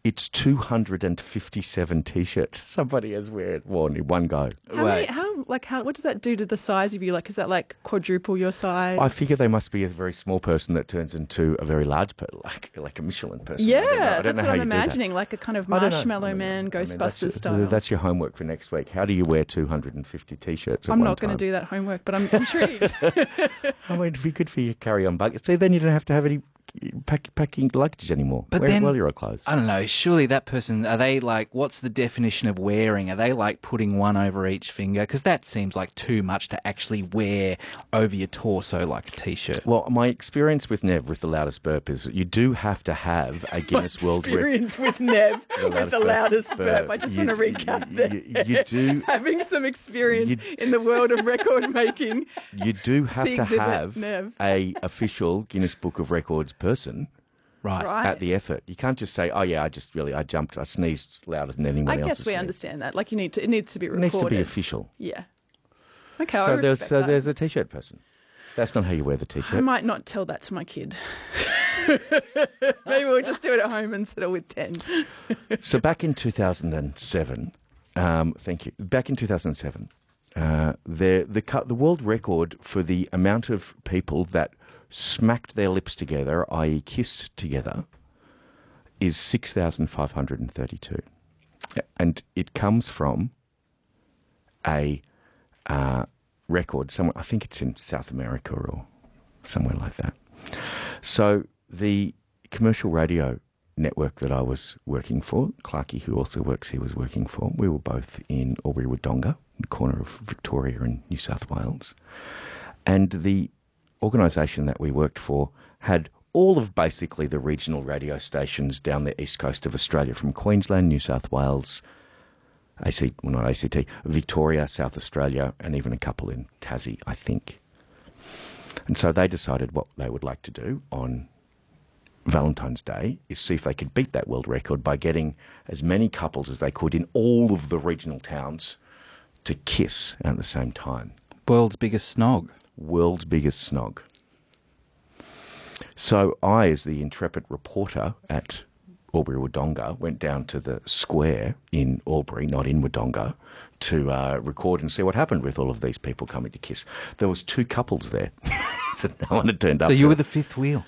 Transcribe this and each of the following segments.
It's 257 T-shirts somebody has worn in one go. What does that do to the size of you? Like, is that like quadruple your size? I figure they must be a very small person that turns into a very large person, like a Michelin person. Yeah, that's what I'm imagining, like a kind of Marshmallow Man, Ghostbusters style. That's your homework for next week. How do you wear 250 T-shirts at I'm one not going to do that homework, but I'm intrigued. I mean, it'd be good for your carry-on bucket. See, then you don't have to have any packing luggage anymore. But Wear then, well your clothes. I don't know, surely that person, are they like, what's the definition of wearing? Are they like putting one over each finger? Because that seems like too much to actually wear over your torso like a T-shirt. Well, my experience with Nev with the loudest burp is that you do have to have a Guinness World Record. Experience with Nev with the loudest burp. I just want to recap that. You do. Having some experience in the world of record making. You do have to have Nev. a official Guinness Book of Records person Right. at the effort. You can't just say, oh yeah, I jumped, I sneezed louder than anyone else. I guess we understand that. Like it needs to be recorded. It needs to be official. Yeah. Okay, I respect so that. there's a T-shirt person. That's not how you wear the T-shirt. I might not tell that to my kid. Maybe we'll just do it at home and settle with 10. So back in 2007, thank you. Back in 2007, the world record for the amount of people that smacked their lips together, i.e. kissed together, is 6,532. And it comes from a record somewhere, I think it's in South America or somewhere like that. So the commercial radio network that I was working for, Clarkey, who also works here, was working for, we were both in Albury-Wodonga, the corner of Victoria and New South Wales. And the organisation that we worked for had all of basically the regional radio stations down the east coast of Australia, from Queensland, New South Wales, Victoria, South Australia, and even a couple in Tassie, I think. And so they decided what they would like to do on Valentine's Day is see if they could beat that world record by getting as many couples as they could in all of the regional towns to kiss at the same time. World's biggest snog. World's biggest snog. So I, as the intrepid reporter at Albury-Wodonga, went down to the square in Albury, not in Wodonga, to record and see what happened with all of these people coming to kiss. There was 2 couples there. So no one had turned up. So you were the fifth wheel.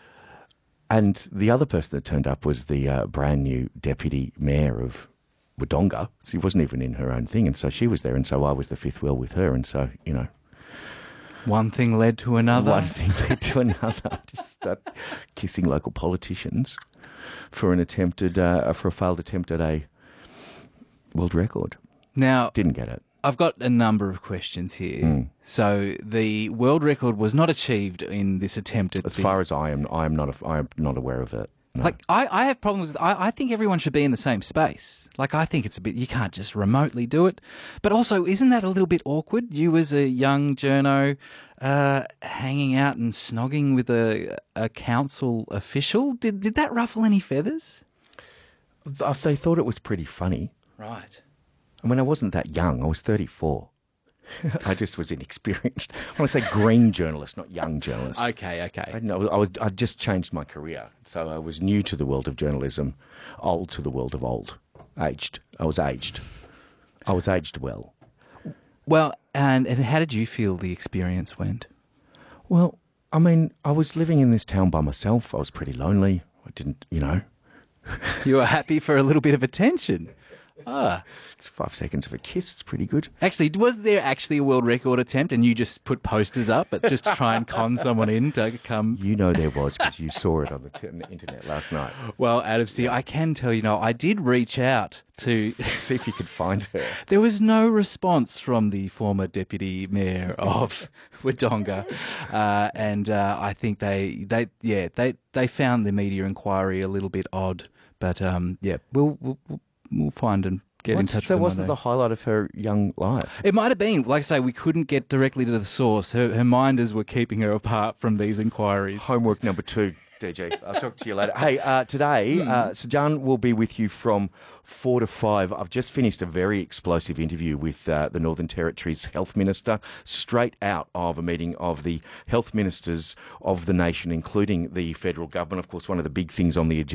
And the other person that turned up was the brand new deputy mayor of Wodonga. She wasn't even in her own thing, and so she was there, and so I was the fifth wheel with her, and so, you know. One thing led to another. One thing led to another. Just start kissing local politicians for a failed attempt at a world record. Now, didn't get it. I've got a number of questions here. So the world record was not achieved in this attempt at... As far as I am not aware of it. No. Like, I have problems with... I think everyone should be in the same space. Like, I think it's a bit... You can't just remotely do it. But also, isn't that a little bit awkward? You as a young journo hanging out and snogging with a council official? Did that ruffle any feathers? They thought it was pretty funny. Right. I mean, I wasn't that young. I was 34. I just was inexperienced. I want to say green journalist, not young journalist. Okay. I'd just changed my career. So I was new to the world of journalism, old to the world of old. Aged. I was aged well. Well, and how did you feel the experience went? Well, I mean, I was living in this town by myself. I was pretty lonely. I didn't, you know. You were happy for a little bit of attention. It's 5 seconds of a kiss. It's pretty good. Actually, was there actually a world record attempt and you just put posters up but just try and con someone in to come? You know there was because you saw it on the internet last night. Well, Adam, see, I can tell you now, I did reach out to... see if you could find her. There was no response from the former deputy mayor of Wodonga. And I think they found the media inquiry a little bit odd. But, we'll find and get in touch with them. So wasn't the highlight of her young life? It might have been. Like I say, we couldn't get directly to the source. Her minders were keeping her apart from these inquiries. Homework number 2, DJ. I'll talk to you later. Hey, today, Sajan will be with you from 4 to 5. I've just finished a very explosive interview with the Northern Territory's Health Minister, straight out of a meeting of the health ministers of the nation, including the federal government. Of course, one of the big things on the agenda